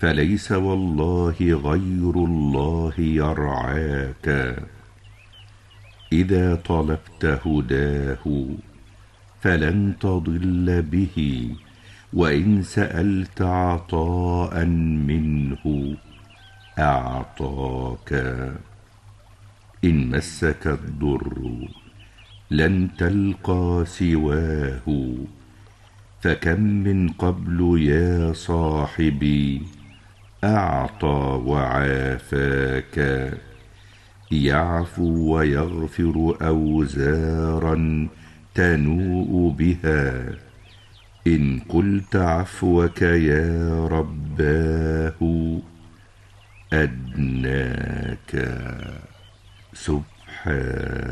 فليس والله غير الله يرعاك. إذا طلبت هداه فلن تضل به، وإن سألت عطاء منه أعطاك. إن مسك الضر لن تلقى سواه، فكم من قبل يا صاحبي أعطى وعافاك. يعفو ويغفر أوزارا تنوء بها، إن قلت عفوك يا رباه أدناك. سبحانه.